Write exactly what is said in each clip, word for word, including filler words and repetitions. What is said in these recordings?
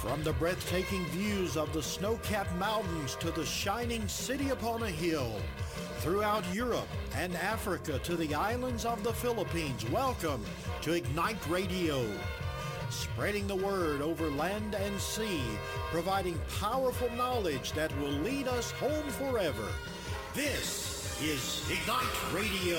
From the breathtaking views of the snow-capped mountains to the shining city upon a hill, throughout Europe and Africa to the islands of the Philippines, welcome to Ignite Radio. Spreading the word over land and sea, providing powerful knowledge that will lead us home forever. This is Ignite Radio.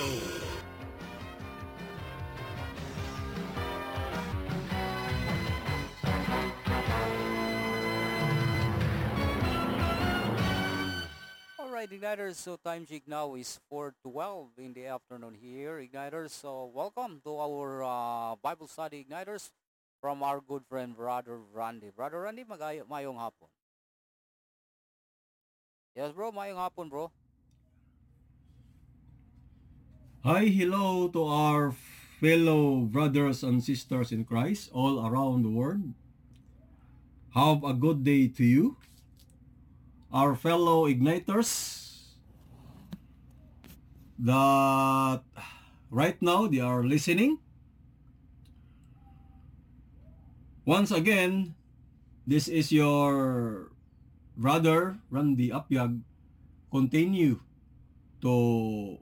Alright, Igniters, so time check now is four twelve in the afternoon here, Igniters. So welcome to our uh, Bible study, Igniters, from our good friend, Brother Randy. Brother Randy, magay mayong hapon. Yes, bro, mayong hapon, bro. Hi, hello to our fellow brothers and sisters in Christ all around the world. Have a good day to you. Our fellow igniters that right now they are listening. Once again, this is your brother Randy Apyag. Continue to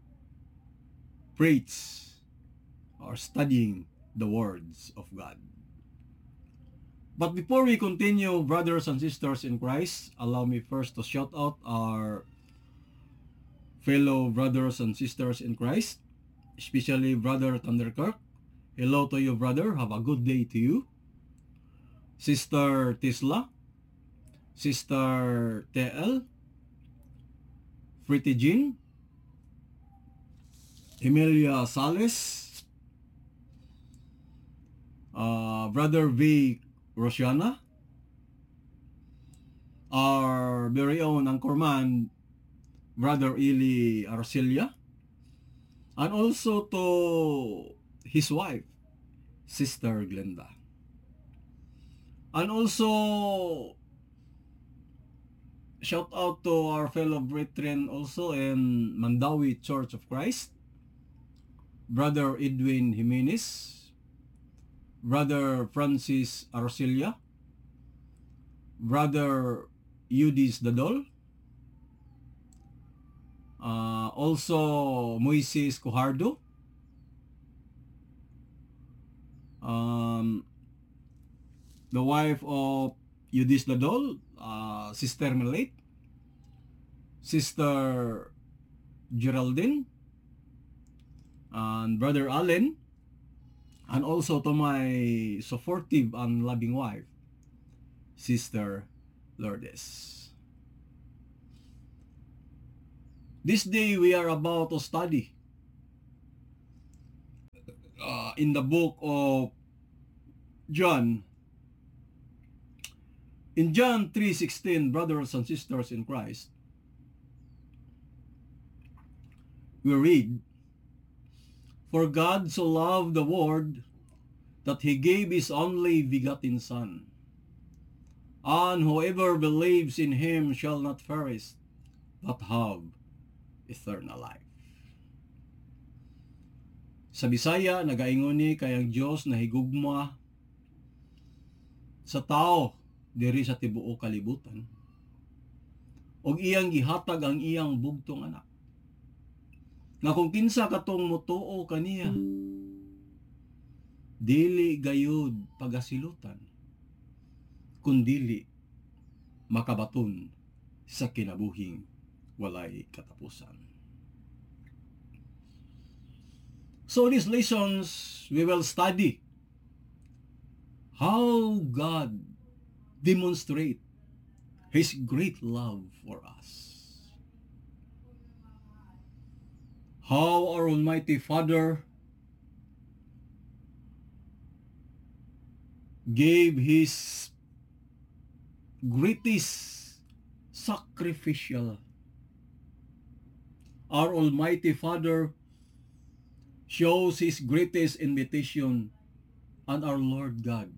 preach or studying the words of God. But before we continue, brothers and sisters in Christ, allow me first to shout out our fellow brothers and sisters in Christ, especially Brother Thunderkirk. Hello to you, brother. Have a good day to you. Sister Tisla, Sister T L, Pretty Jean, Emilia Sales, uh, Brother V. Rosiana, our very own anchorman, Brother Eli Arcelia, and also to his wife, Sister Glenda. And also, shout out to our fellow brethren also in Mandawi Church of Christ, Brother Edwin Jimenez, Brother Francis Arcelia, Brother Eudis Dadol, uh, also Moises Cojardo, um, the wife of Eudis Dadol, uh, Sister Melate, Sister Geraldine, and Brother Allen, and also to my supportive and loving wife, Sister Lourdes. This day we are about to study uh, in the book of John. In John three sixteen, brothers and sisters in Christ, we read, "For God so loved the world that he gave his only begotten Son, and whoever believes in him shall not perish, but have eternal life." Sa Bisaya, nagaingon ni kay ang Dios na higugma sa tao diri sa tibuok kalibutan, og iyang gihatag ang iyang bugtong anak, nga kung kinsa katong motuo kaniya, dili gayud pagasilutan, kundili makabaton sa kinabuhing walay katapusan. So these lessons we will study how God demonstrate his great love for us. How our Almighty Father gave his greatest sacrificial. Our Almighty Father shows his greatest invitation, and our Lord God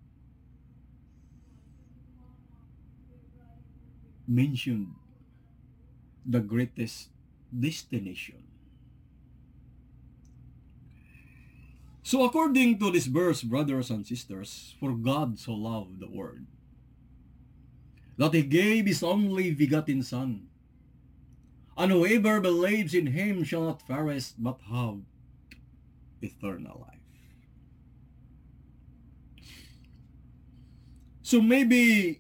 mentioned the greatest destination. So according to this verse, brothers and sisters, for God so loved the world, that He gave His only begotten Son, and whoever believes in Him shall not perish but have eternal life. So maybe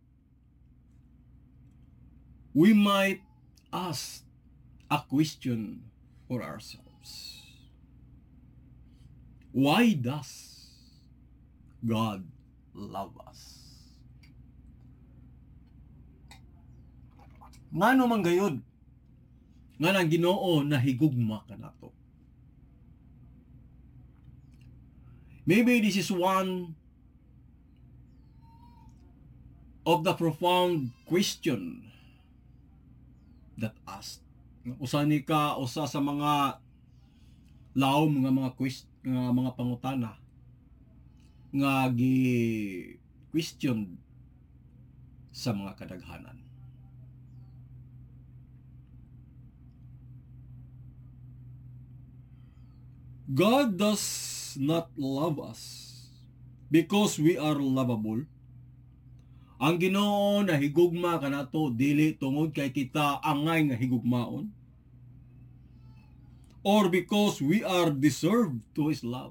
we might ask a question for ourselves. Why does God love us? Ngano man gayud nga nang Ginoo nahigugma kanato? Maybe this is one of the profound question that asked. Usa ni ka usa sa mga laom nga mga quest, nga mga pangutana nga gi question sa mga kadaghanan. God does not love us because we are lovable. Ang Ginoo nahigugma kanato dili tungod kay kita angay nga higugmaon, or because we are deserved to His love,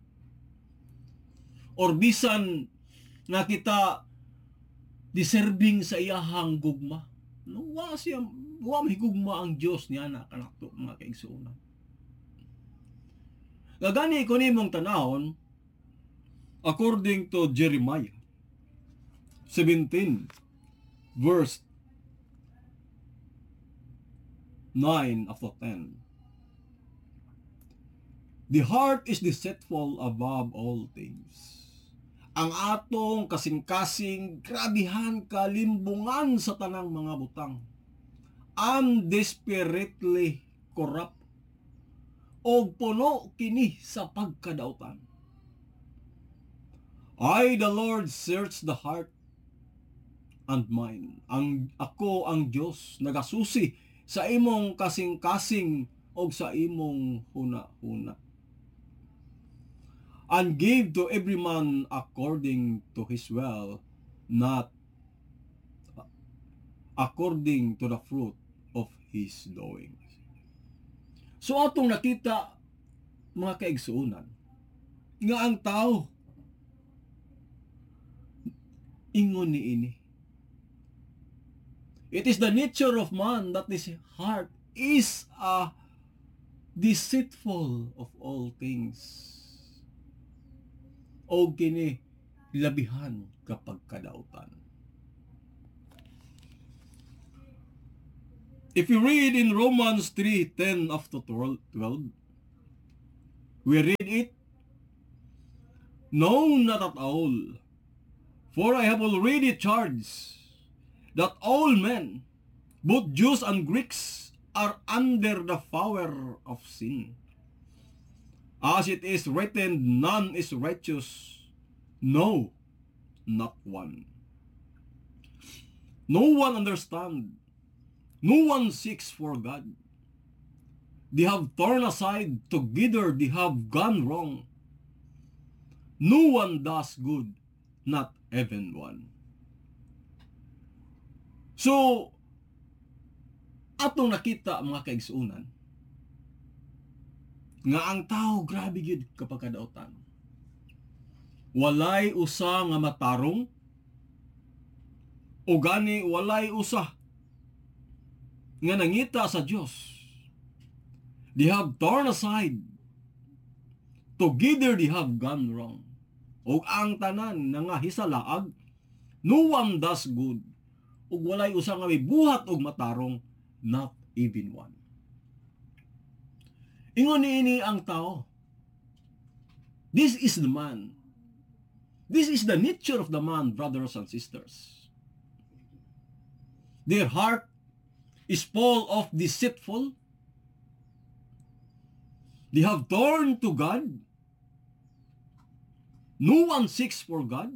or bisan nga kita deserving sa iyahang gugma. No, wa siya wa mahigugma ang Dios niya na kanato mga kaigsuonan. Gagani ko nimong tanahon according to Jeremiah seventeen verse nine of the ten. The heart is deceitful above all things. Ang atong kasing-kasing grabihan kalimbungan sa tanang mga butang. I'm desperately corrupt. Og puno kini sa pagkadautan. I, the Lord, search the heart and mind. Ang ako ang Dios nagasusi sa imong kasing-kasing og sa imong huna-huna. And give to every man according to his will, not according to the fruit of his doing. So atong nakita mga kaigsuonan nga ang tao ingon niini. It is the nature of man that his heart is a deceitful of all things. O kini labihan kapag kadautan. If you read in Romans three ten up to twelve, we read it, no, not at all. For I have already charged that all men, both Jews and Greeks, are under the power of sin. As it is written, none is righteous, no, not one. No one understands. No one seeks for God. They have turned aside, together they have gone wrong. No one does good, not even one. So, atong nakita mga kaigsuonan, nga ang tao grabe gyud kapag kadautan. Walay usa nga matarong, o gani walay usa nga nangita sa Dios. They have torn aside, together they have gone wrong. O ang tanan na nga hisalaag, no one does good. O walay usa nga may buhat og matarong, not even one. Ingon niini ang tao. This is the man. This is the nature of the man, brothers and sisters. Their heart is full of deceitful. They have turned to God. No one seeks for God.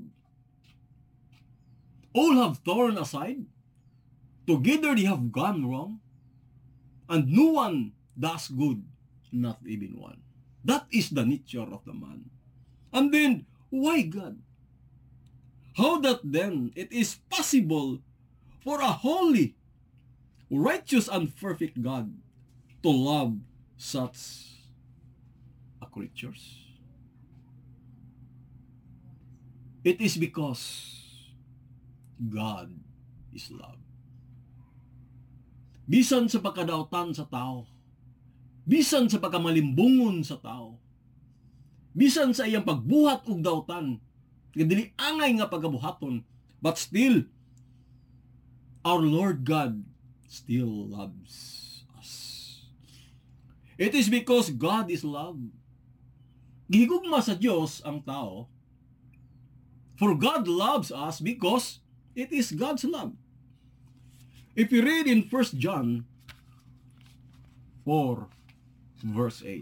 All have torn aside. Together they have gone wrong. And no one does good, not even one. That is the nature of the man. And then, why God? How that then it is possible for a holy, righteous, and perfect God to love such a creatures? It is because God is love. Bisan sa pagkadautan sa tao, bisan sa pagkamalimbungon sa tao, bisan sa iyang pagbuhat og dautan, nga dili angay nga pagabuhaton, but still, our Lord God still loves us. It is because God is love. Gihigugma sa Diyos ang tao, for God loves us because it is God's love. If you read in First John four, verse eight,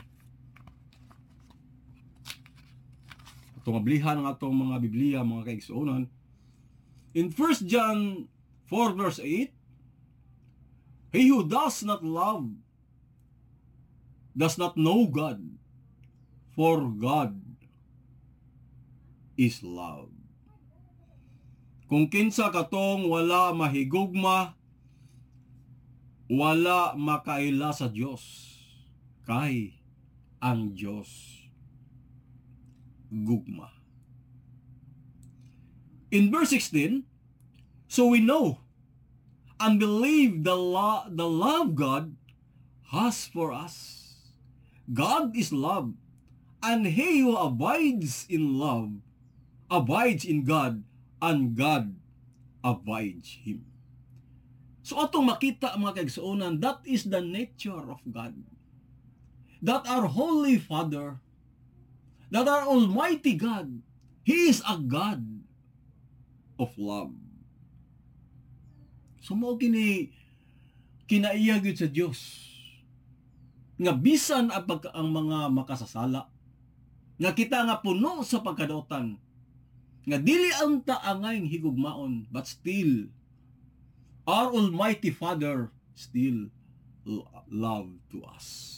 itong ablihan ng atong mga Biblia, mga kaigsuonan, in First John four, verse eight, he who does not love does not know God, for God is love. Kung kinsa katong wala mahigugma, wala makaila sa Dios, kay ang Dios gugma. In verse sixteen, so we know and believe the law, the love God has for us. God is love, and he who abides in love abides in God, and God abides him. So atong makita mga kaigsuonan, that is the nature of God. That our Holy Father, that our Almighty God, He is a God of love. So mo kini kinaiya gyud sa Dios nga bisan ang, pagka, ang mga makasasala, nga kita nga puno sa pagkadautan, nga dili ang taangay higugmaon, but still our Almighty Father still love to us.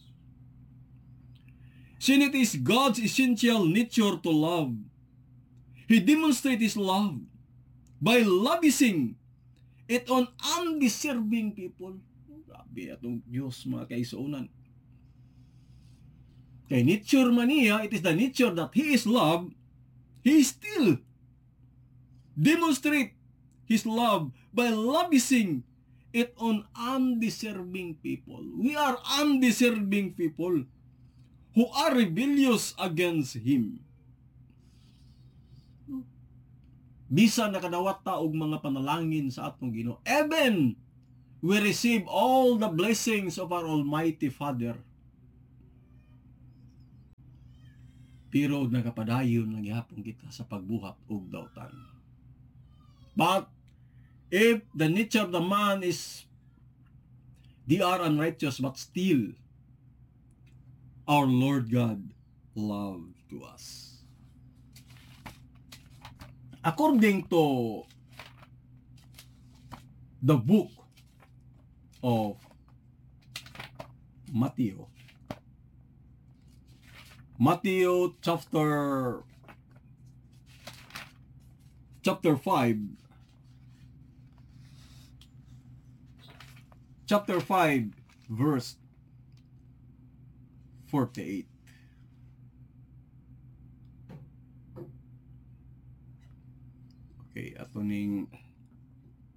Since it is God's essential nature to love, He demonstrates His love by lavising it on undeserving people. Grabe atong Diyos mga kaisuunan. Kay nature man niya, it is the nature that He is love. He still demonstrate His love by lavising it on undeserving people. We are undeserving people who are rebellious against Him. Bisan nakadawat ta og mga panalangin sa atong Ginoo, even we receive all the blessings of our Almighty Father, pero nagapadayon lang gihapon kita sa pagbuhat og dautan. But if the nature of the man is they are unrighteous, but still our Lord God love to us. According to the book of Matthew, Matthew chapter chapter five, chapter five, verse forty-eight. Okay, ato ning